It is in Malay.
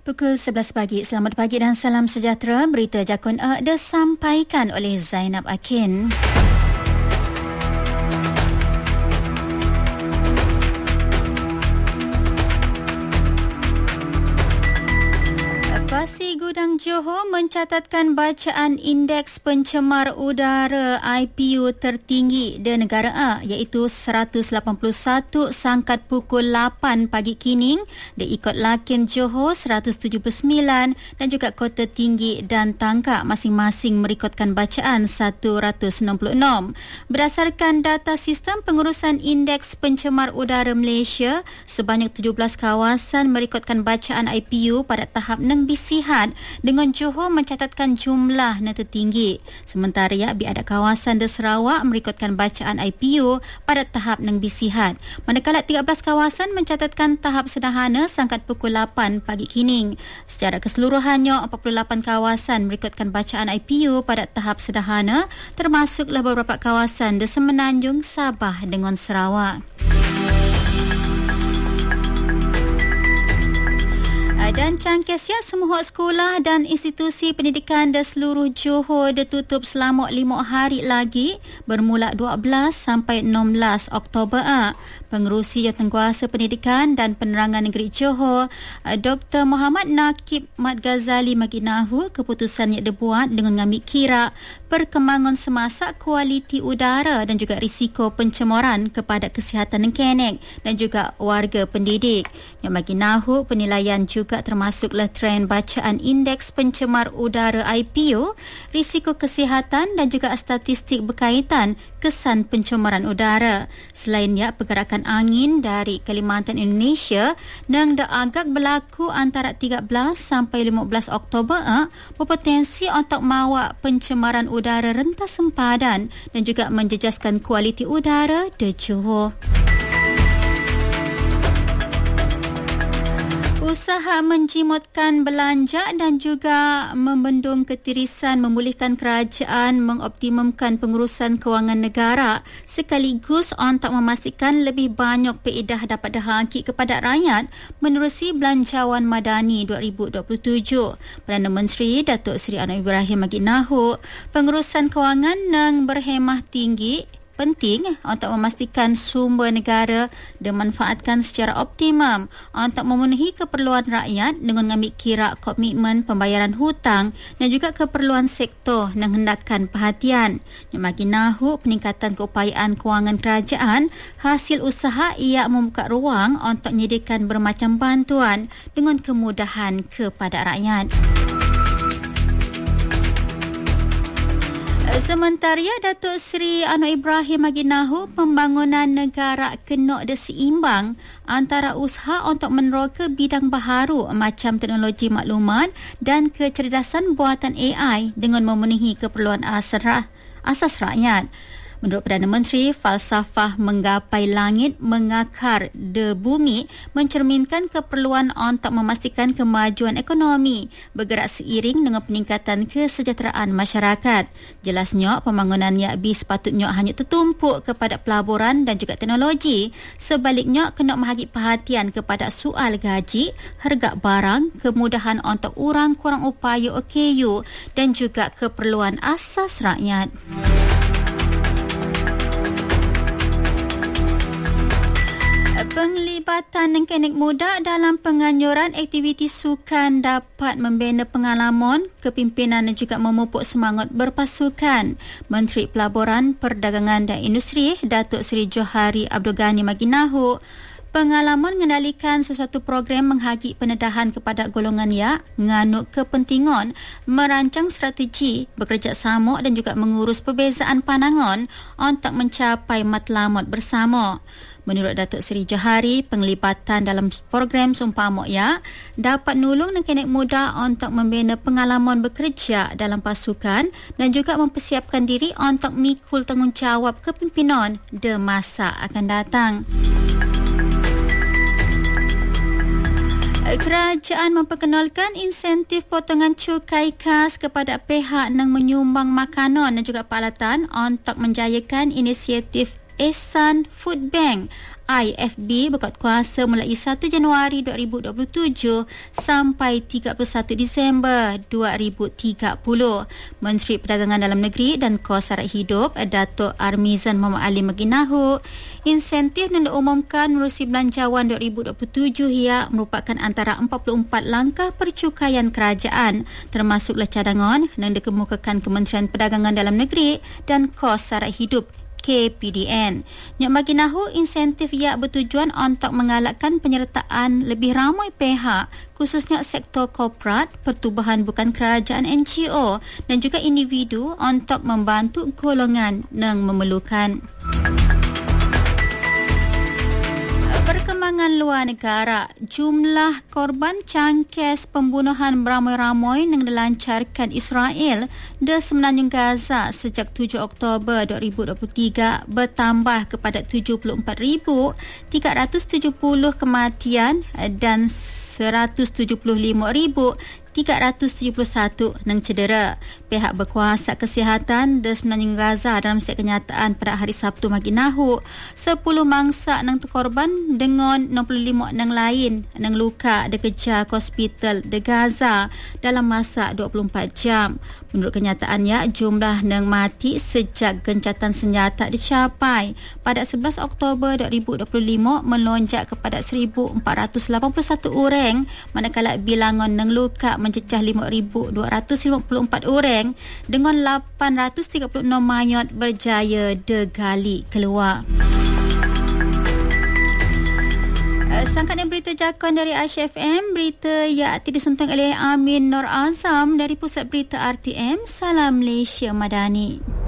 Pukul 11 pagi. Selamat pagi dan salam sejahtera. Berita Jakun disampaikan oleh Zainab Akin. Basi Gudang Johor mencatatkan bacaan indeks pencemar udara IPU tertinggi di negara A iaitu 181 sangkat pukul 8 pagi kining, diikut Lakin Johor 179 dan juga Kota Tinggi dan Tangkak masing-masing merekodkan bacaan 166. Berdasarkan data sistem pengurusan indeks pencemar udara Malaysia, sebanyak 17 kawasan merekodkan bacaan IPU pada tahap nengbisihat dengan Johor mencatatkan jumlah yang tertinggi. Sementara ada kawasan di Sarawak merekodkan bacaan IPU pada tahap nengbisihat. Manakala 13 kawasan mencatatkan tahap sederhana sangkat pukul 8 pagi kining. Secara keseluruhannya, 48 kawasan merekodkan bacaan IPU pada tahap sederhana, termasuklah beberapa kawasan di Semenanjung, Sabah dengan Sarawak. Dan cangkesiat semua sekolah dan institusi pendidikan di seluruh Johor ditutup selama 5 hari lagi bermula 12 sampai 16 Oktober. Pengerusi Jawatankuasa Pendidikan dan Penerangan Negeri Johor, Dr. Muhammad Nakib Mat Ghazali maginahu keputusan yang dibuat dengan mengambil kira perkembangan semasa kualiti udara dan juga risiko pencemaran kepada kesihatan nengkenek dan juga warga pendidik. Yang maginahu penilaian juga termasuklah trend bacaan indeks pencemar udara IPU, risiko kesihatan dan juga statistik berkaitan kesan pencemaran udara. Selainnya, pergerakan angin dari Kalimantan Indonesia yang agak berlaku antara 13 sampai 15 Oktober berpotensi untuk mawa pencemaran udara rentas sempadan dan juga menjejaskan kualiti udara di Johor. Usaha menjimutkan belanja dan juga membendung ketirisan memulihkan kerajaan mengoptimumkan pengurusan kewangan negara sekaligus untuk memastikan lebih banyak faedah dapat dihaki kepada rakyat menerusi Belanjawan Madani 2027. Perdana Menteri Datuk Seri Anwar Ibrahim maginahu pengurusan kewangan yang berhemah tinggi penting untuk memastikan sumber negara dimanfaatkan secara optimum untuk memenuhi keperluan rakyat dengan mengambil kira komitmen pembayaran hutang dan juga keperluan sektor yang hendakkan perhatian. Yang maginahu peningkatan keupayaan kewangan kerajaan hasil usaha ia membuka ruang untuk menyediakan bermacam bantuan dengan kemudahan kepada rakyat. Sementara Datuk Seri Anwar Ibrahim maginahu pembangunan negara kena diseimbang antara usaha untuk meneroka bidang baharu macam teknologi maklumat dan kecerdasan buatan AI dengan memenuhi keperluan asas rakyat. Menurut Perdana Menteri, falsafah menggapai langit mengakar di bumi mencerminkan keperluan untuk memastikan kemajuan ekonomi bergerak seiring dengan peningkatan kesejahteraan masyarakat. Jelasnya, pembangunan YABI sepatutnya hanya tertumpuk kepada pelaburan dan juga teknologi. Sebaliknya, kena memberi perhatian kepada soal gaji, harga barang, kemudahan untuk orang kurang upaya OKU dan juga keperluan asas rakyat. Penglibatan nengkenek muda dalam penganjuran aktiviti sukan dapat membina pengalaman, kepimpinan dan juga memupuk semangat berpasukan. Menteri Pelaburan, Perdagangan dan Industri, Datuk Seri Johari Abdul Ghani maginahu pengalaman mengendalikan sesuatu program menghagi pendedahan kepada golongan nganut kepentingan, merancang strategi, bekerjasama dan juga mengurus perbezaan pandangan untuk mencapai matlamat bersama. Menurut Datuk Seri Johari, penglibatan dalam program seumpama dapat nolong nengkenek muda untuk membina pengalaman bekerja dalam pasukan dan juga mempersiapkan diri untuk mikul tanggungjawab kepimpinan di masa akan datang. Kerajaan memperkenalkan insentif potongan cukai khas kepada pihak yang menyumbang makanan dan juga peralatan untuk menjayakan inisiatif Ehsan Food Bank IFB berkat kuasa mulai 1 Januari 2027 sampai 31 Disember 2030. Menteri Perdagangan Dalam Negeri dan Kos Syarat Hidup Datuk Armizan Muhammad Ali Maginahu, insentif yang diumumkan menerusi belanjawan 2027 ia merupakan antara 44 langkah percukaian kerajaan, termasuklah cadangan yang dikemukakan Kementerian Perdagangan Dalam Negeri dan Kos Syarat Hidup KPDN. Nyok Maginahu, insentif ia bertujuan untuk mengalakkan penyertaan lebih ramai pihak, khususnya sektor korporat, pertubuhan bukan kerajaan NGO dan juga individu untuk membantu golongan yang memerlukan. Perkembangan luar negara, jumlah korban cangkes pembunuhan beramai-ramai yang dilancarkan Israel di Semenanjung Gaza sejak 7 Oktober 2023 bertambah kepada 74,370 kematian dan 175,371 yang cedera. Pihak berkuasa kesihatan di Semenanjung Gaza dalam set kenyataan pada hari Sabtu Maginahu 10 mangsa yang terkorban dengan 65 yang lain yang luka dikejar ke hospital di Gaza dalam masa 24 jam. Menurut kenyataannya, jumlah yang mati sejak gencatan senjata dicapai pada 11 Oktober 2025 melonjak kepada 1,481 orang, manakala bilangan yang luka mencecah 5,254 orang dengan 836 mayat berjaya digali keluar. Sangkatan berita jakun dari Aisyah FM, berita yang disuntang oleh Amin Nur Azam dari Pusat Berita RTM. Salam Malaysia Madani.